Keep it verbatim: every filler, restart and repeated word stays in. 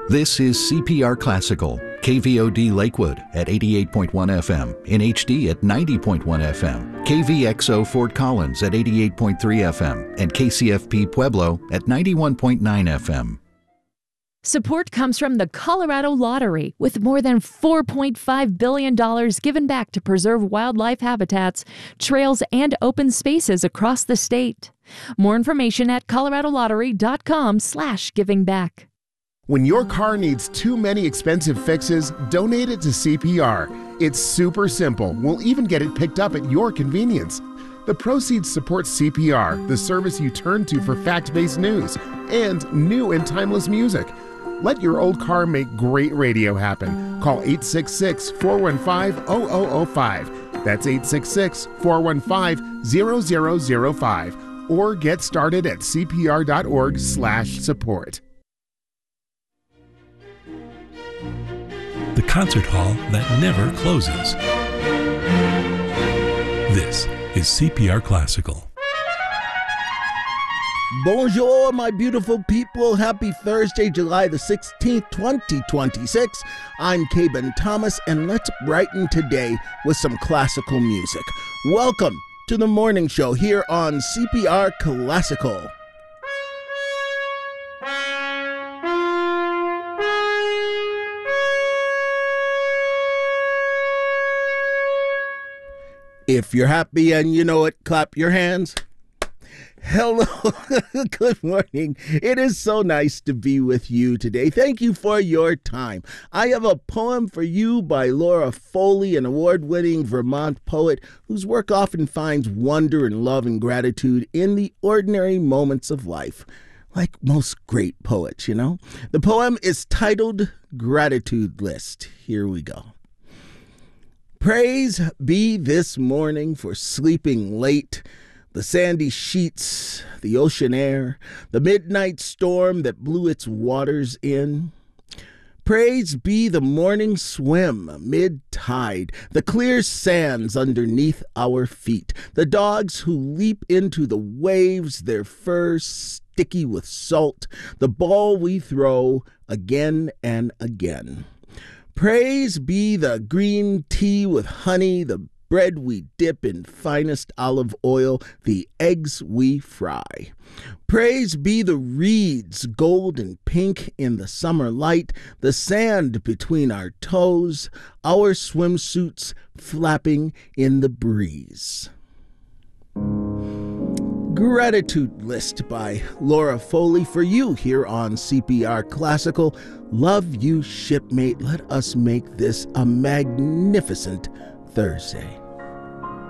This is C P R Classical, K V O D Lakewood at eighty-eight point one F M, in H D at ninety point one F M, K V X O Fort Collins at eighty-eight point three F M, and K C F P Pueblo at ninety-one point nine F M. Support comes from the Colorado Lottery, with more than four point five billion dollars given back to preserve wildlife habitats, trails, and open spaces across the state. More information at coloradolottery.com slash giving back. When your car needs too many expensive fixes, donate it to C P R. It's super simple. We'll even get it picked up at your convenience. The proceeds support C P R, the service you turn to for fact-based news and new and timeless music. Let your old car make great radio happen. Call eight six six, four one five, zero zero zero five. That's eight six six, four one five, zero zero zero five. Or get started at cpr.org slash support. The concert hall that never closes. This is C P R Classical. Bonjour, my beautiful people. Happy Thursday, July the sixteenth, twenty twenty-six. I'm Caben Thomas, and let's brighten today with some classical music. Welcome to the morning show here on C P R Classical. If you're happy and you know it, clap your hands. Hello, good morning. It is so nice to be with you today. Thank you for your time. I have a poem for you by Laura Foley, an award-winning Vermont poet whose work often finds wonder and love and gratitude in the ordinary moments of life, like most great poets, you know. The poem is titled Gratitude List. Here we go. Praise be this morning for sleeping late, the sandy sheets, the ocean air, the midnight storm that blew its waters in. Praise be the morning swim mid-tide, the clear sands underneath our feet, the dogs who leap into the waves, their fur sticky with salt, the ball we throw again and again. Praise be the green tea with honey, the bread we dip in finest olive oil, the eggs we fry. Praise be the reeds, gold and pink in the summer light, the sand between our toes, our swimsuits flapping in the breeze. Gratitude List by Laura Foley for you here on C P R Classical. Love you, shipmate. Let us make this a magnificent Thursday.